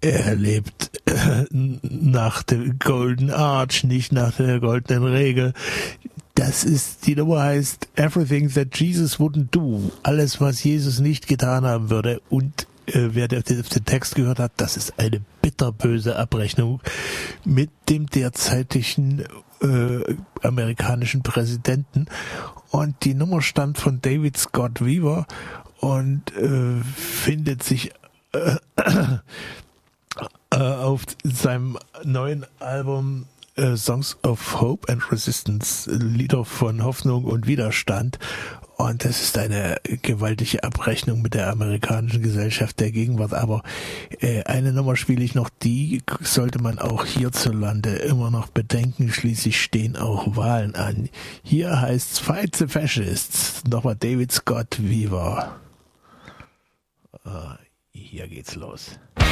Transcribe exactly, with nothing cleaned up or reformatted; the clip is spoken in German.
er lebt äh, nach dem Golden Arch, nicht nach der goldenen Regel. Das ist, die Nummer heißt Everything That Jesus Wouldn't Do. Alles, was Jesus nicht getan haben würde. Und äh, wer den, den Text gehört hat, das ist eine bitterböse Abrechnung mit dem derzeitigen äh, amerikanischen Präsidenten. Und die Nummer stammt von David Scott Weaver und äh, findet sich äh, äh, auf seinem neuen Album äh, Songs of Hope and Resistance, Lieder von Hoffnung und Widerstand. Und das ist eine gewaltige Abrechnung mit der amerikanischen Gesellschaft der Gegenwart. Aber äh, eine Nummer spiele ich noch, die sollte man auch hierzulande immer noch bedenken. Schließlich stehen auch Wahlen an. Hier heißt's Fight the Fascists. Nochmal David Scott Weaver. Uh, hier geht's los.